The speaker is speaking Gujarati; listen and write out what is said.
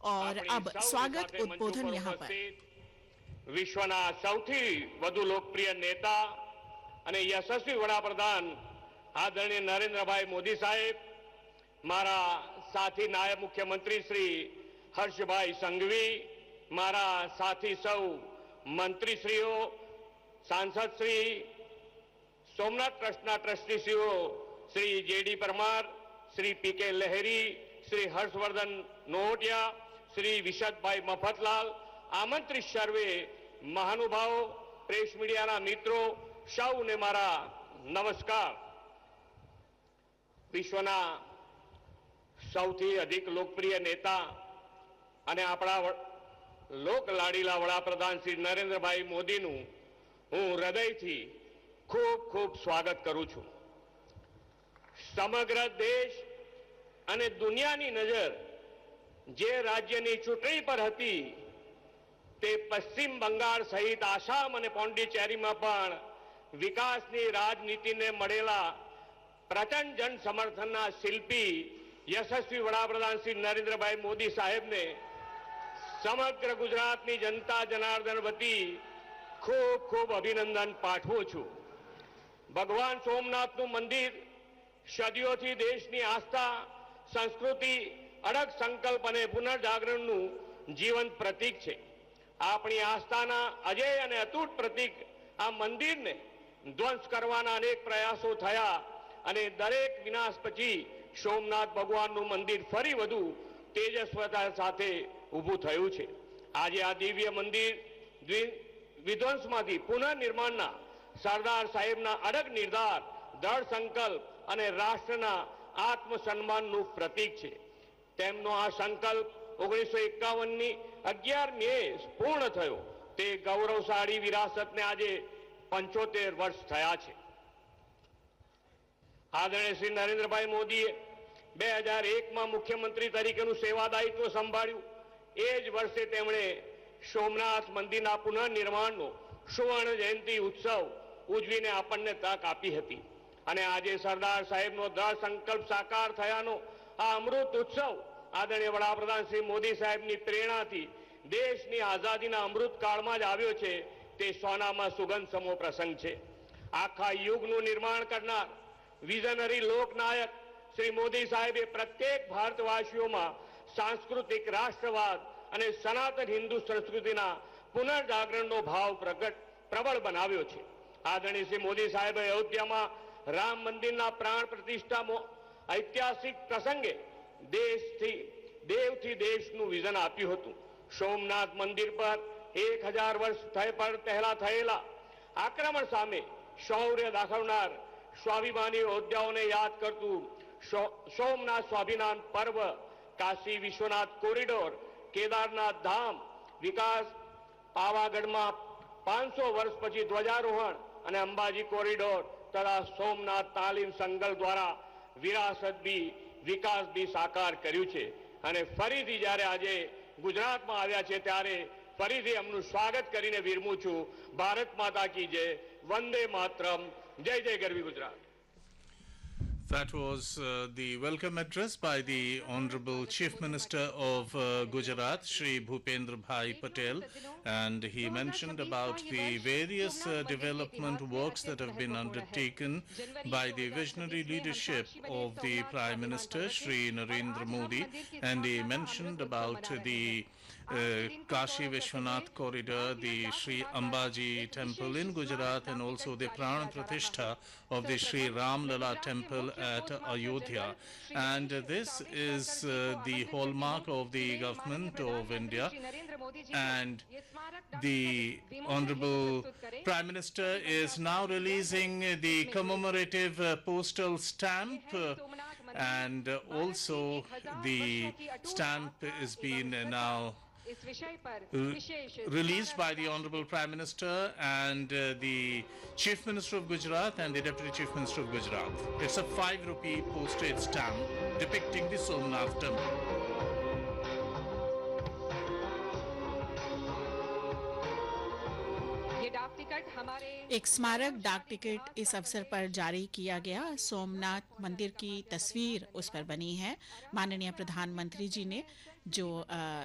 और अब स्वागत उद्बोधन यहाँ पर। વિશ્વના સૌથી વધુ લોકપ્રિય નેતા અને યશસ્વી વડાપ્રધાન આદરણીય નરેન્દ્રભાઈ મોદી સાહેબ, મારા સાથી નાયબ મુખ્યમંત્રી શ્રી હર્ષભાઈ સંઘવી, મારા સાથી સૌ મંત્રીશ્રીઓ, સાંસદશ્રી, સોમનાથ ટ્રસ્ટના ટ્રસ્ટીશ્રીઓ શ્રી જેડી પરમાર, શ્રી પીકે લહેરી, શ્રી હર્ષવર્ધન નોહટિયા, શ્રી વિશદભાઈ મફતલાલ, આમંત્રિત સર્વે મહાનુભાવો, પ્રેસ મીડિયાના મિત્રો, સૌને મારા નમસ્કાર। વિશ્વના સૌથી અધિક લોકપ્રિય નેતા અને આપણા લોક લાડીલા વડાપ્રધાન શ્રી નરેન્દ્રભાઈ મોદીનું હું હૃદયથી ખૂબ ખૂબ સ્વાગત કરું છું। સમગ્ર દેશ અને દુનિયાની નજર જે રાજ્યની ચૂંટણી પર હતી તે પશ્ચિમ બંગાળ સહિત આસામ અને પોંડિચેરીમાં પણ વિકાસની રાજનીતિને મળેલા પ્રચંડ જન સમર્થનના શિલ્પી યશસ્વી વડાપ્રધાન શ્રી નરેન્દ્રભાઈ મોદી સાહેબને સમગ્ર ગુજરાતની જનતા જનાર્દન વતી ખૂબ ખૂબ અભિનંદન પાઠવું છું। ભગવાન સોમનાથનું મંદિર સદીઓથી દેશની આસ્થા, સંસ્કૃતિ, અડગ સંકલ્પ અને પુનર્જાગરણનું જીવંત પ્રતીક છે। આપણી આસ્થાના અજેય અને અતૂટ પ્રતીક આ મંદિરને ધ્વંસ કરવાના અનેક પ્રયાસો થયા અને દરેક વિનાશ પછી સોમનાથ ભગવાનનું મંદિર ફરી વધુ તેજસ્વતા સાથે ઊભું થયું છે। આજે આ દિવ્ય મંદિર વિધ્વંસમાંથી પુનઃનિર્માણના સરદાર સાહેબના અડગ નિર્ધાર, દૃઢ સંકલ્પ અને રાષ્ટ્રના આત્મસન્માનનું પ્રતીક છે। તેમનો આ સંકલ્પ 1951ની 11 મે પૂર્ણ થયો। તે ગૌરવશાળી વિરાસતને આજે 75 વર્ષ થયા છે। આદરણીય શ્રી નરેન્દ્રભાઈ મોદીએ 2001માં મુખ્યમંત્રી તરીકેનું સેવાદાયિત્વ સંભાળ્યું। એ જ વર્ષે તેમણે સોમનાથ મંદિરના પુનઃનિર્માણનો સુવર્ણ જયંતિ ઉત્સવ ઉજવીને આપણને તક આપી હતી અને આજે સરદાર સાહેબનો દૃઢ સંકલ્પ સાકાર થયાનો આ અમૃત ઉત્સવ આદરણીય વડાપ્રધાન શ્રી મોદી સાહેબની પ્રેરણાથી દેશની આઝાદીના અમૃતકાળમાં જ આવ્યો છે। તે સોનામાં સુગંધ સમો પ્રસંગ છે। આખા યુગનું નિર્માણ કરનાર વિઝનરી લોકનાયક શ્રી મોદી સાહેબે પ્રત્યેક ભારતવાસીઓમાં સાંસ્કૃતિક રાષ્ટ્રવાદ અને સનાતન હિન્દુ સંસ્કૃતિના પુનર્જાગરણનો ભાવ પ્રબળ બનાવ્યો છે। આદરણીય શ્રી મોદી સાહેબે અયોધ્યામાં રામ મંદિરના પ્રાણ પ્રતિષ્ઠા ઐતિહાસિક પ્રસંગે દેવથી દેશનું વિઝન આપ્યું હતું। સોમનાથ મંદિર પર 1000 વર્ષ પહેલા થયેલા આક્રમણ સામે શૌર્ય દાખવનાર સ્વાભિમાની યોદ્ધાઓને યાદ કરતું સોમનાથ સ્વાભિમાન પર્વ, કાશી વિશ્વનાથ કોરિડોર, કેદારનાથ ધામ વિકાસ, પાવાગઢમાં 500 વર્ષ પછી ધ્વજારોહણ અને અંબાજી કોરિડોર તથા સોમનાથ તાલીમ સંકલ્પ દ્વારા વિરાસત બી વિકાસ બી સાકાર કર્યું છે અને ફરીથી જ્યારે આજે ગુજરાતમાં આવ્યા છે ત્યારે ફરીથી એમનું સ્વાગત કરીને વિરમું છું। ભારત માતા की जय, वंदे मातरम, जय जय Garvi Gujarat. That was the welcome address by the Honorable Chief Minister of Gujarat, Shri Bhupendra Bhai Patel, and he mentioned about the various development works that have been undertaken by the visionary leadership of the Prime Minister, Shri Narendra Modi, and he mentioned about the Kashi Vishwanath corridor, the Shri Ambaji temple in Gujarat, and also the Pran Pratishtha of the Shri Ram Lala temple at Ayodhya. And this is the hallmark of the government of India. And the Honorable Prime Minister is now releasing the commemorative postal stamp, and also the stamp is being now released by the Honorable Prime Minister and the Chief Minister of Gujarat and the Deputy Chief Minister of Gujarat. It's a 5 rupee postage stamp depicting the Somnath temple. एक स्मारक डाक टिकट इस अवसर पर जारी किया गया। सोमनाथ मंदिर की तस्वीर उस पर बनी है। माननीय प्रधानमंत्री जी ने जो